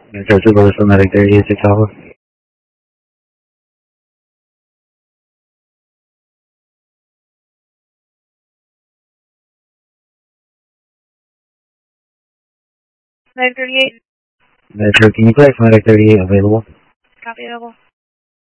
Metro 2 Ballista Medic 38 Alpha. Medic 38. Metro, can you place Medic 38 available? Copy available.